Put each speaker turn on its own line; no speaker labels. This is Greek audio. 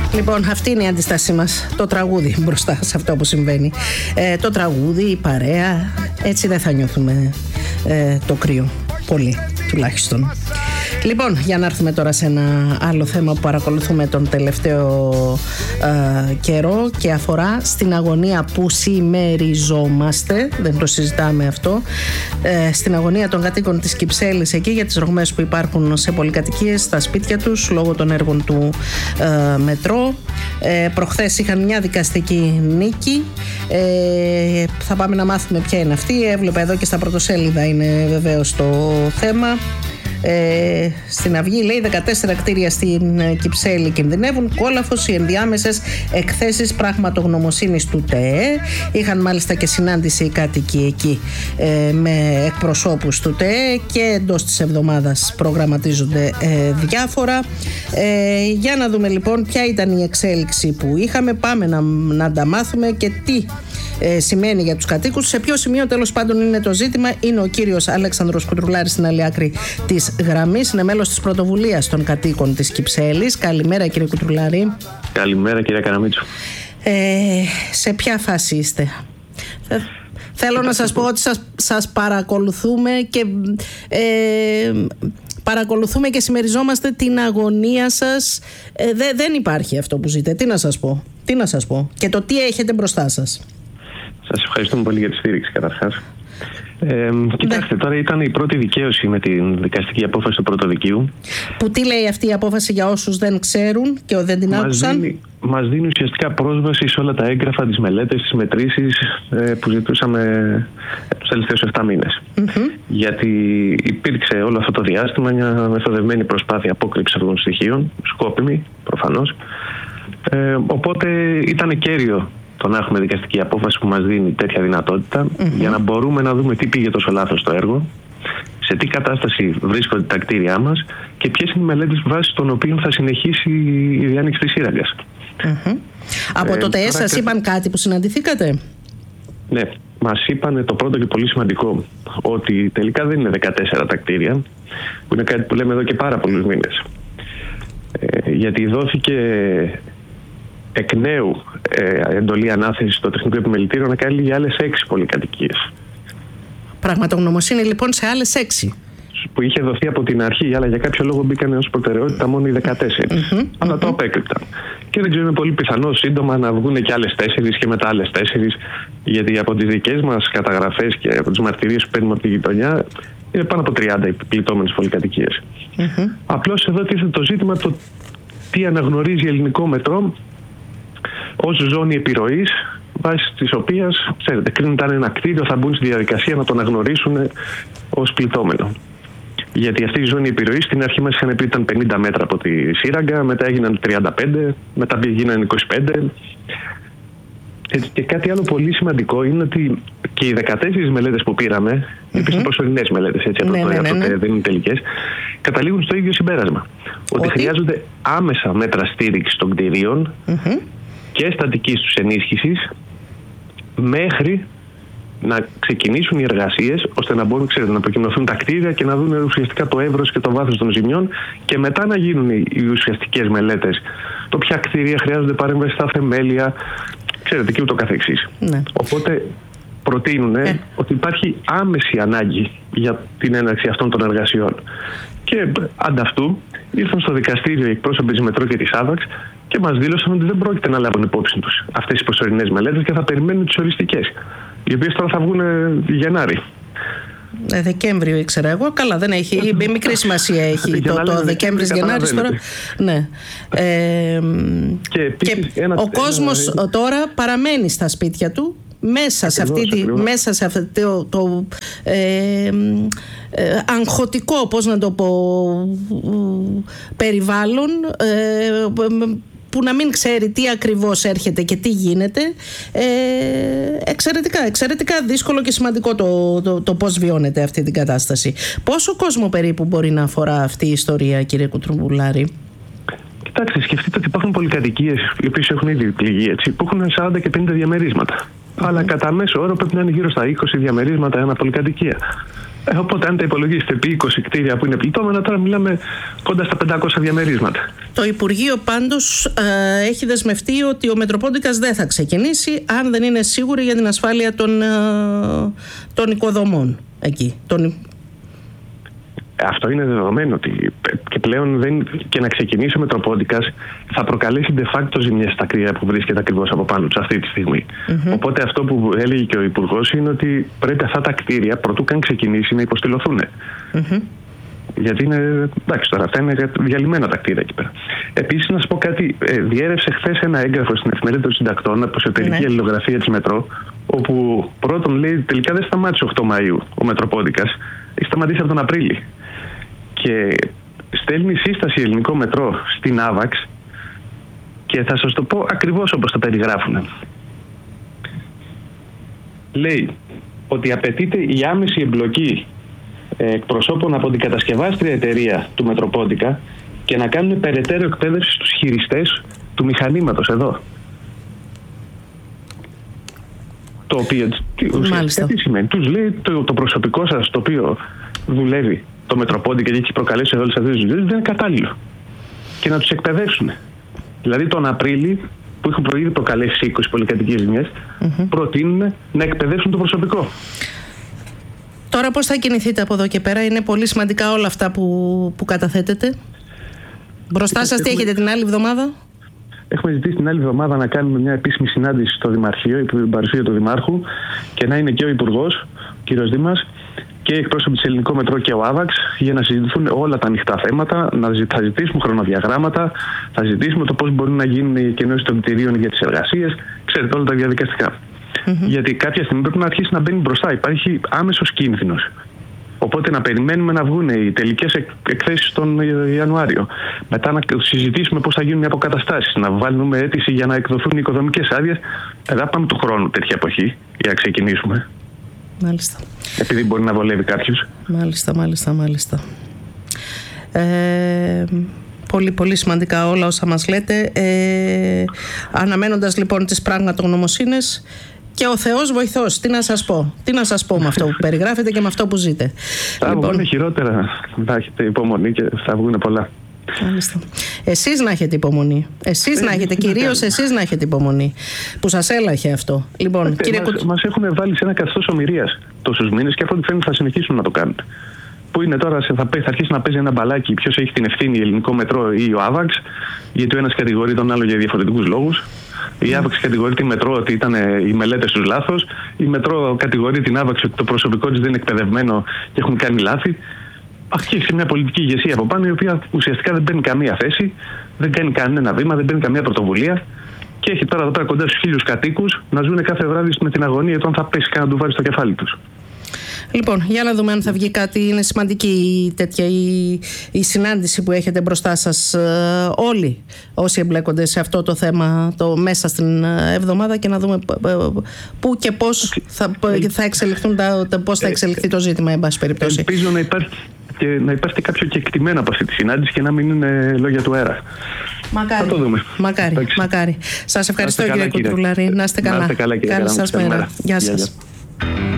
Λοιπόν, αυτή είναι η αντίστασή μας. Το τραγούδι μπροστά σε αυτό που συμβαίνει. Το τραγούδι, η παρέα. Έτσι δεν θα νιώθουμε το κρύο. Πολύ, τουλάχιστον. Λοιπόν, για να έρθουμε τώρα σε ένα άλλο θέμα που παρακολουθούμε τον τελευταίο καιρό και αφορά στην αγωνία που συμμεριζόμαστε, δεν το συζητάμε αυτό, στην αγωνία των κατοίκων της Κυψέλης εκεί για τις ρογμές που υπάρχουν σε πολυκατοικίες στα σπίτια τους λόγω των έργων του μετρό. Προχθές είχαν μια δικαστική νίκη. Θα πάμε να μάθουμε ποια είναι αυτή. Έβλεπα εδώ και στα πρωτοσέλιδα είναι βεβαίως το θέμα. Στην Αυγή λέει 14 κτίρια στην Κυψέλη κινδυνεύουν, κόλαφος οι ενδιάμεσες εκθέσεις πραγματογνωμοσύνης του ΤΕΕ. Είχαν μάλιστα και συνάντηση οι κάτοικοι εκεί με εκπροσώπους του ΤΕΕ και εντός της εβδομάδας προγραμματίζονται διάφορα. Για να δούμε λοιπόν ποια ήταν η εξέλιξη που είχαμε. Πάμε να τα μάθουμε και τι σημαίνει για τους κατοίκους. Σε ποιο σημείο τέλος πάντων είναι το ζήτημα. Είναι ο κύριος Αλέξανδρος Κουτρουλάρης στην άλλη άκρη της γραμμής. Είναι μέλος της πρωτοβουλίας των κατοίκων της Κυψέλης. Καλημέρα κύριε Κουτρουλάρη.
Καλημέρα κύριε Καραμίτσου.
Σε ποια φάση είστε? Θέλω να σας πω ότι σας παρακολουθούμε και παρακολουθούμε και συμμεριζόμαστε την αγωνία σας. Δεν υπάρχει αυτό που ζείτε. Τι να σας πω και το τι έχετε μπροστά σας.
Σας ευχαριστούμε πολύ για τη στήριξη καταρχάς. Κοιτάξτε, τώρα ήταν η πρώτη δικαίωση με την δικαστική απόφαση του Πρωτοδικείου.
Που τι λέει αυτή η απόφαση για όσους δεν ξέρουν και δεν την άκουσαν?
Μας δίνει ουσιαστικά πρόσβαση σε όλα τα έγγραφα, τις μελέτες, τις μετρήσεις που ζητούσαμε τους τελευταίους 7 μήνες. Γιατί υπήρξε όλο αυτό το διάστημα μια μεθοδευμένη προσπάθεια απόκρυψης αυτών των στοιχείων, σκόπιμη προφανώς. Οπότε ήταν κέριο το να έχουμε δικαστική απόφαση που μας δίνει τέτοια δυνατότητα για να μπορούμε να δούμε τι πήγε τόσο λάθος στο έργο, σε τι κατάσταση βρίσκονται τα κτίρια μας και ποιες είναι οι μελέτες βάσει των οποίων θα συνεχίσει η διάνοιξη της σύραγγας.
Από το ΤΕΕ σας είπαν κάτι που συναντηθήκατε?
Ναι, μας είπαν το πρώτο και πολύ σημαντικό, ότι τελικά δεν είναι 14 τα κτίρια, που είναι κάτι που λέμε εδώ και πάρα πολλούς μήνες. Γιατί δόθηκε εκ νέου εντολή ανάθεση στο Τεχνικό Επιμελητήριο να καλεί για άλλες 6 πολυκατοικίες.
Πραγματογνωμοσύνη λοιπόν σε άλλες 6.
Που είχε δοθεί από την αρχή, αλλά για κάποιο λόγο μπήκαν ως προτεραιότητα μόνο οι 14. Αλλά το απέκρυπταν. Και δεν ξέρω, είναι πολύ πιθανό σύντομα να βγουν και άλλες 4 και μετά άλλες 4, γιατί από τις δικές μας καταγραφές και από τις μαρτυρίες που παίρνουμε από τη γειτονιά είναι πάνω από 30 επιπληττόμενες πολυκατοικίες. Απλώς εδώ τίθεται το ζήτημα το τι αναγνωρίζει ελληνικό μετρό ως ζώνη επιρροής, βάσει της οποίας, ξέρετε, κρίνονταν ένα κτίριο, θα μπουν στη διαδικασία να το αναγνωρίσουν ως πληττόμενο. Γιατί αυτή η ζώνη επιρροής στην αρχή μας είχαν πει ήταν 50 μέτρα από τη σύραγγα, μετά έγιναν 35, μετά γίνανε 25. Και κάτι άλλο πολύ σημαντικό είναι ότι και οι 14 μελέτες που πήραμε, οι οποίες είναι προσωρινές μελέτες, έτσι, δεν είναι τελικές, καταλήγουν στο ίδιο συμπέρασμα. Ότι χρειάζονται άμεσα μέτρα στήριξης των κτηρίων και στατικής τους ενίσχυσης μέχρι να ξεκινήσουν οι εργασίες, ώστε να μπορούν, ξέρετε, να προκοινωθούν τα κτίρια και να δουν ουσιαστικά το εύρος και το βάθος των ζημιών και μετά να γίνουν οι ουσιαστικές μελέτες. Το ποια κτίρια χρειάζονται παρέμβαση στα θεμέλια, ξέρετε, και ούτω καθεξής. Οπότε προτείνουν ότι υπάρχει άμεση ανάγκη για την έναρξη αυτών των εργασιών. Και ανταυτού ήρθαν στο δικαστήριο οι εκπρόσωποι της Μετρό και της ΑΔΑΞ και μας δήλωσαν ότι δεν πρόκειται να λάβουν υπόψη τους αυτές τις προσωρινές μελέτες και θα περιμένουν τις οριστικές, οι οποίες τώρα θα βγουν Γενάρη.
Δεκέμβριο ήξερα εγώ. Καλά, δεν έχει. Μικρή σημασία έχει το Δεκέμβρης Γενάρης τώρα. Ναι. Και ο κόσμος τώρα παραμένει στα σπίτια του. Μέσα σε αυτό το αγχωτικό, πώς να το πω, περιβάλλον, που να μην ξέρει τι ακριβώς έρχεται και τι γίνεται. Εξαιρετικά δύσκολο και σημαντικό το πώς βιώνεται αυτή την κατάσταση. Πόσο κόσμο περίπου μπορεί να αφορά αυτή η ιστορία, κύριε Κουτρουλάρη?
Κοιτάξτε, σκεφτείτε ότι υπάρχουν πολυκατοικίες οι οποίες έχουν ήδη πληγεί, έτσι, που έχουν 40 και 50 διαμερίσματα. Αλλά κατά μέσο όρο πρέπει να είναι γύρω στα 20 διαμερίσματα ένα πολυκατοικία. Οπότε, αν τα υπολογίσετε επί 20 κτίρια που είναι πληττόμενα, τώρα μιλάμε κοντά στα 500 διαμερίσματα.
Το Υπουργείο πάντως έχει δεσμευτεί ότι ο Μετροπόντικας δεν θα ξεκινήσει αν δεν είναι σίγουροι για την ασφάλεια των οικοδομών εκεί.
Αυτό είναι δεδομένο ότι και πλέον και να ξεκινήσει ο Μετροπόντικας θα προκαλέσει de facto ζημιές στα κτίρια που βρίσκεται ακριβώς από πάνω του αυτή τη στιγμή. Οπότε αυτό που έλεγε και ο Υπουργός είναι ότι πρέπει αυτά τα κτίρια πρωτού καν ξεκινήσει να υποστηλωθούν. Γιατί είναι, εντάξει, τώρα αυτά είναι διαλυμένα τα κτίρια εκεί πέρα. Επίσης, να σας πω κάτι, διέρευσε χθες ένα έγγραφο στην Εφημερίδα των Συντακτών από εσωτερική αλληλογραφία της Μετρό, όπου πρώτον λέει τελικά δεν σταμάτησε 8 Μαΐου ο Μετροπόντικας, έχει σταματήσει από τον Απρίλη. Και στέλνει σύσταση ελληνικό μετρό στην Άβαξ και θα σας το πω ακριβώς όπως το περιγράφουν. Λέει ότι απαιτείται η άμεση εμπλοκή εκπροσώπων από την κατασκευάστρια εταιρεία του Μετροπόντικα και να κάνουν περαιτέρω εκπαίδευση στους χειριστές του μηχανήματος εδώ. Το οποίο ουσιαστικά τι σημαίνει? Τους λέει το προσωπικό σας το οποίο δουλεύει το Μετροπόντικα και έχει προκαλέσει όλες αυτές τις δουλειές δεν είναι κατάλληλο. Και να τους εκπαιδεύσουν. Δηλαδή τον Απρίλη που έχουν ήδη προκαλέσει 20 πολυκατοικίες ζημιές προτείνουν να εκπαιδεύσουν το προσωπικό.
Τώρα πώς θα κινηθείτε από εδώ και πέρα? Είναι πολύ σημαντικά όλα αυτά που καταθέτετε. Μπροστά σας τι έχετε την άλλη εβδομάδα?
Έχουμε ζητήσει την άλλη εβδομάδα να κάνουμε μια επίσημη συνάντηση στο Δημαρχείο, υπό την παρουσία του Δημάρχου, και να είναι και ο Υπουργός, ο κ. Δήμας, και οι εκπρόσωποι της Ελληνικό Μετρό και ο Άβαξ, για να συζητηθούν όλα τα ανοιχτά θέματα. Θα ζητήσουμε χρονοδιαγράμματα, θα ζητήσουμε το πώς μπορούν να γίνουν οι κενώσεις των κτηρίων για τις εργασίες. Ξέρετε, όλα τα διαδικαστικά. Γιατί κάποια στιγμή πρέπει να αρχίσει να μπαίνει μπροστά. Υπάρχει άμεσος κίνδυνος. Οπότε να περιμένουμε να βγουν οι τελικές εκθέσεις τον Ιανουάριο. Μετά να συζητήσουμε πώς θα γίνουν οι αποκαταστάσεις. Να βάλουμε αίτηση για να εκδοθούν οι οικοδομικές άδειες. Εδώ πάμε του χρόνου τέτοια εποχή για να ξεκινήσουμε.
Μάλιστα.
Επειδή μπορεί να βολεύει κάποιους.
Μάλιστα. Πολύ πολύ σημαντικά όλα όσα μας λέτε. Αναμένοντας λοιπόν τις πραγματογνωμοσύνες και ο Θεός βοηθός. Τι να σας πω με αυτό που περιγράφετε και με αυτό που ζείτε.
Θα βγουν χειρότερα. Θα έχετε υπομονή και θα βγουν πολλά.
Μάλιστα. Εσείς να έχετε υπομονή. Κυρίως εσείς να έχετε υπομονή. Που σας έλαχε αυτό. Λοιπόν,
μας έχουν βάλει σε ένα καθεστώς ομηρίας τόσους μήνες και από ό,τι φαίνεται θα συνεχίσουν να το κάνουν. Που είναι τώρα, θα αρχίσει να παίζει ένα μπαλάκι ποιος έχει την ευθύνη, η Ελληνικό Μετρό ή ο Άβαξ, γιατί ο ένας κατηγορεί τον άλλο για διαφορετικούς λόγους. Η Άβαξ κατηγορεί τη Μετρό ότι ήταν οι μελέτες τους λάθος. Η Μετρό κατηγορεί την Άβαξ ότι το προσωπικό της δεν είναι εκπαιδευμένο και έχουν κάνει λάθη. Αρχίζει μια πολιτική ηγεσία από πάνω, η οποία ουσιαστικά δεν παίρνει καμία θέση, δεν κάνει κανένα βήμα, δεν παίρνει καμία πρωτοβουλία και έχει τώρα εδώ πέρα κοντά στους 1.000 κατοίκους να ζουν κάθε βράδυ με την αγωνία του αν θα πέσει κανένα ντουβάρι στο κεφάλι τους.
Λοιπόν, για να δούμε αν θα βγει κάτι. Είναι σημαντική η συνάντηση που έχετε μπροστά σας όλοι όσοι εμπλέκονται σε αυτό το θέμα μέσα στην εβδομάδα και να δούμε πού και πώς θα εξελιχθούν πώς θα εξελιχθεί το ζήτημα, εν πάση περιπτώσει.
Ελπίζω να υπάρχει κάποιο κεκτημένο από αυτή τη συνάντηση και να μην είναι λόγια του αέρα.
Μακάρι.
Θα το δούμε.
Μακάρι. Σας ευχαριστώ, κύριε Κουτρουλάρη. Να είστε καλά.
Καλή σας μέρα.
Γεια σας.